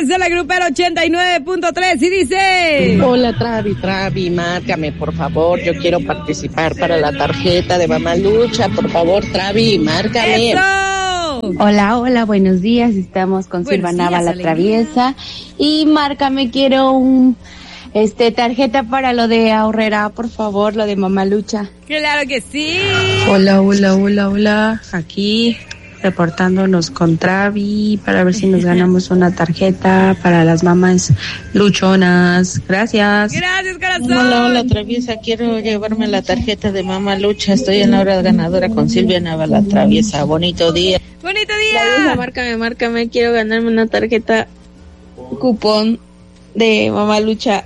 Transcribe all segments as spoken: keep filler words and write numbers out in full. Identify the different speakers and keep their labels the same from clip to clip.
Speaker 1: Max de la Grupera ochenta y nueve punto tres y dice...
Speaker 2: Hola, Travi, Travi, márcame, por favor. Yo quiero participar para la tarjeta de Mamalucha. Por favor, Travi, márcame.
Speaker 1: ¡Eso!
Speaker 3: Hola, hola, buenos días. Estamos con Silva Nava la Traviesa. Y márcame, quiero un... Este, tarjeta para lo de Ahorrera, por favor, lo de Mamalucha.
Speaker 1: Claro que sí.
Speaker 4: Hola, hola, hola, hola. Aquí reportándonos con Travi para ver si nos ganamos una tarjeta para las mamás luchonas. Gracias.
Speaker 1: Gracias, corazón.
Speaker 2: Hola, hola, Traviesa. Quiero llevarme la tarjeta de Mamalucha. Estoy en la hora ganadora con Silvia Nava la Traviesa. Bonito día.
Speaker 1: Bonito día.
Speaker 5: Traviesa, márcame, márcame. Quiero ganarme una tarjeta cupón de Mamalucha.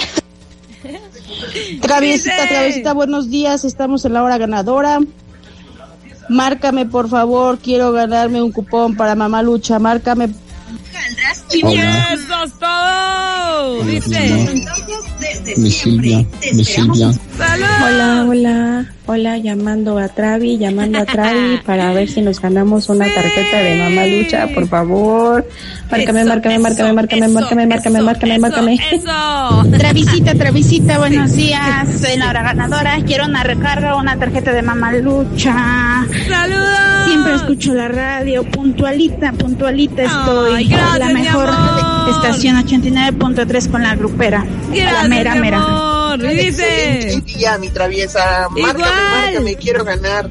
Speaker 6: Traviesita, Traviesita, buenos días, estamos en la hora ganadora. Márcame, por favor, quiero ganarme un cupón para Mamalucha, márcame.
Speaker 1: Hola. ¡Eso es todo! Dice...
Speaker 7: Mi Silvia, mi Silvia.
Speaker 1: ¡Salud!
Speaker 4: Hola, hola, hola, llamando a Travi, llamando a Travi para ver si nos ganamos una tarjeta de Mamalucha, por favor. Márcame,
Speaker 1: eso,
Speaker 4: márcame,
Speaker 1: eso,
Speaker 4: márcame, márcame,
Speaker 1: eso,
Speaker 4: márcame, márcame,
Speaker 1: eso,
Speaker 4: márcame,
Speaker 1: eso,
Speaker 4: márcame.
Speaker 1: Eso.
Speaker 6: Travisita, Travisita, buenos días, en la hora ganadora. Quiero una recarga, una tarjeta de Mamalucha.
Speaker 1: ¡Saludos!
Speaker 6: Siempre escucho la radio, puntualita, puntualita estoy.
Speaker 1: Ay, gracias,
Speaker 6: la mejor estación ochenta y nueve punto tres con la Grupera.
Speaker 1: Gracias,
Speaker 6: la mera,
Speaker 1: mi
Speaker 6: mera.
Speaker 1: amor. Y dice...
Speaker 2: Ya, mi Traviesa. Márcame,
Speaker 1: Igual.
Speaker 2: márcame, quiero ganar.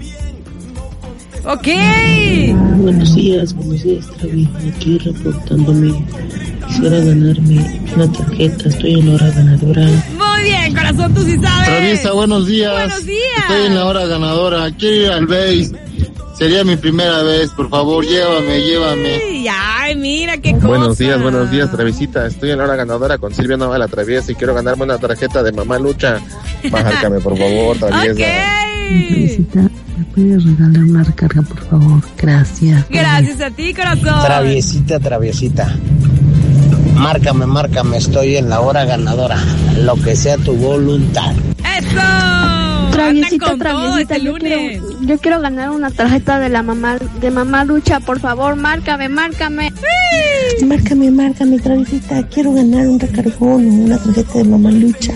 Speaker 1: Ok.
Speaker 8: Buenos días, buenos días, Travi. Aquí reportándome. Quisiera ganarme una tarjeta. Estoy en la hora ganadora.
Speaker 1: Muy bien, corazón, tú sí sabes.
Speaker 7: Traviesa, buenos días.
Speaker 1: Buenos días.
Speaker 7: Estoy en la hora ganadora. Quiero ir al base. Sería mi primera vez, por favor, llévame, llévame.
Speaker 1: Ay, ay, mira qué cosa.
Speaker 9: Buenos días, buenos días, Travisita. Estoy en la hora ganadora con Silvia Nava la Traviesa y quiero ganarme una tarjeta de Mamalucha. Márcame, por favor, Traviesa.
Speaker 1: Ok.
Speaker 8: Traviesita, ¿me puedes regalar una recarga, por favor? Gracias.
Speaker 1: Gracias a ti, corazón.
Speaker 10: Traviesita, Traviesita. Márcame, márcame, estoy en la hora ganadora. Lo que sea tu voluntad.
Speaker 1: ¡Eso!
Speaker 5: Traviesita,
Speaker 1: Andan con todo
Speaker 5: Traviesita,
Speaker 1: este
Speaker 5: yo
Speaker 1: lunes.
Speaker 5: quiero, yo quiero ganar una tarjeta de la mamá, de Mamalucha, por favor, márcame, márcame.
Speaker 1: Sí.
Speaker 8: Márcame, márcame, Traviesita. Quiero ganar un recargón o una tarjeta de Mamalucha.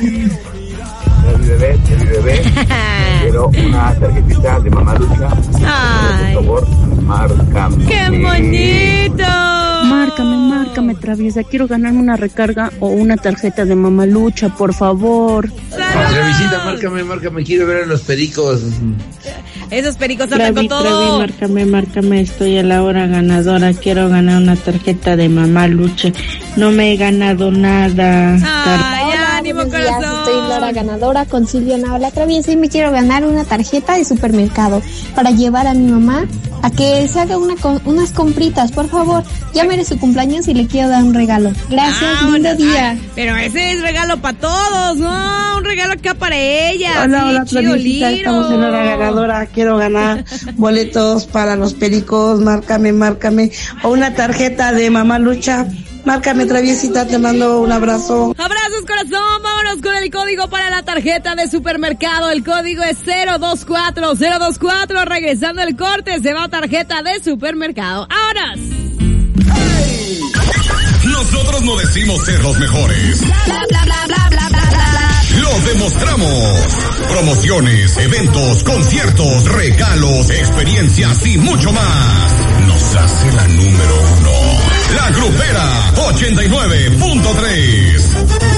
Speaker 11: Mi bebé, mi bebé. Quiero una tarjetita de Mamalucha.
Speaker 1: Ay.
Speaker 11: Por favor, márcame.
Speaker 1: ¡Qué bonito!
Speaker 4: Márcame, márcame, Traviesa. Quiero ganarme una recarga o una tarjeta de Mamalucha, por favor.
Speaker 12: Travisita, márcame, márcame. Quiero ver a los pericos.
Speaker 1: Esos pericos andan con
Speaker 4: Travi, Travi,
Speaker 1: todo.
Speaker 4: márcame, márcame. Estoy a la hora ganadora. Quiero ganar una tarjeta de Mamalucha. No me he ganado nada.
Speaker 1: Ay, ánimo,
Speaker 13: buenos días,
Speaker 1: corazón.
Speaker 13: estoy en la hora ganadora con Silvia Nava la Traviesa y me quiero ganar una tarjeta de supermercado para llevar a mi mamá a que se haga una con, unas compritas, por favor. Ya merece su cumpleaños y le quiero dar un regalo. Gracias,
Speaker 1: Ah,
Speaker 13: lindo
Speaker 1: bueno,
Speaker 13: día.
Speaker 1: ay, pero ese es regalo para todos, ¿no? Un regalo acá para ella.
Speaker 4: Hola,
Speaker 1: sí,
Speaker 4: hola, Traviesita. Estamos en la hora ganadora. Quiero ganar boletos para los pericos. Márcame, márcame. O una tarjeta de Mamalucha. Márcame, Traviesita, te mando un abrazo.
Speaker 1: Abrazos, corazón. Vámonos con el código para la tarjeta de supermercado. El código es cero dos cuatro cero dos cuatro. Regresando el corte, se va tarjeta de supermercado. ¡Ahora!
Speaker 14: ¡Hey! Nosotros no decimos ser los mejores.
Speaker 13: Bla, bla, bla, bla, bla, bla, bla.
Speaker 14: Lo demostramos. Promociones, eventos, conciertos, regalos, experiencias y mucho más. Nos hace la número uno. La Grupera ochenta y nueve punto tres.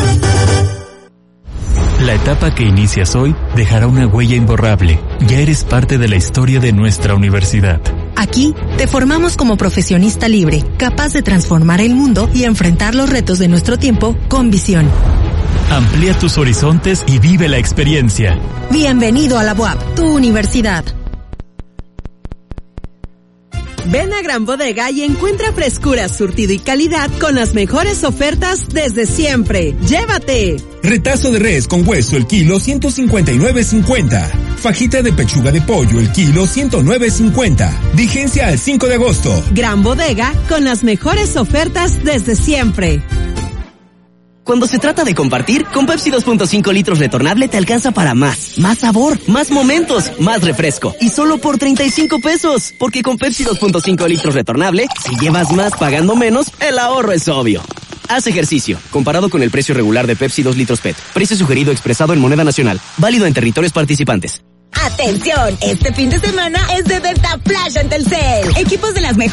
Speaker 15: La etapa que inicias hoy dejará una huella imborrable. Ya eres parte de la historia de nuestra universidad.
Speaker 16: Aquí te formamos como profesionista libre, capaz de transformar el mundo y enfrentar los retos de nuestro tiempo con visión.
Speaker 15: Amplía tus horizontes y vive la experiencia.
Speaker 16: Bienvenido a la U A P, tu universidad.
Speaker 17: Ven a Gran Bodega y encuentra frescura, surtido y calidad con las mejores ofertas desde siempre. ¡Llévate!
Speaker 18: Retazo de res con hueso el kilo ciento cincuenta y nueve cincuenta. Fajita de pechuga de pollo el kilo ciento nueve cincuenta. Vigencia al cinco de agosto.
Speaker 17: Gran Bodega con las mejores ofertas desde siempre.
Speaker 19: Cuando se trata de compartir, con Pepsi dos punto cinco litros retornable te alcanza para más. Más sabor, más momentos, más refresco. Y solo por treinta y cinco pesos. Porque con Pepsi dos punto cinco litros retornable, si llevas más pagando menos, el ahorro es obvio. Haz ejercicio. Comparado con el precio regular de Pepsi dos litros P E T. Precio sugerido expresado en moneda nacional. Válido en territorios participantes.
Speaker 20: ¡Atención! Este fin de semana es de Delta Playa en Telcel. Equipos de las mejores